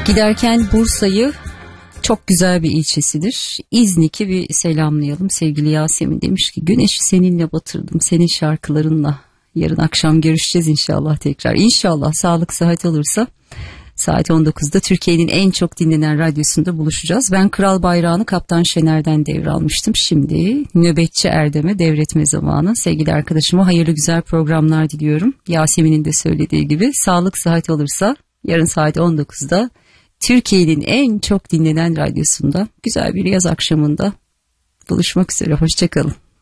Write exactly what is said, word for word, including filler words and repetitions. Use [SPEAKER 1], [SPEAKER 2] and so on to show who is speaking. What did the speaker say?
[SPEAKER 1] Giderken Bursa'yı, çok güzel bir ilçesidir, İznik'i bir selamlayalım. Sevgili Yasemin demiş ki güneşi seninle batırdım, senin şarkılarınla. Yarın akşam görüşeceğiz inşallah tekrar. İnşallah sağlık sıhhat olursa saat on dokuzda Türkiye'nin en çok dinlenen radyosunda buluşacağız. Ben Kral Bayrağı'nı Kaptan Şener'den devralmıştım. Şimdi Nöbetçi Erdem'e devretme zamanı. Sevgili arkadaşıma hayırlı güzel programlar diliyorum. Yasemin'in de söylediği gibi sağlık sıhhat olursa yarın saat on dokuzda Türkiye'nin en çok dinlenen radyosunda güzel bir yaz akşamında buluşmak üzere. Hoşçakalın.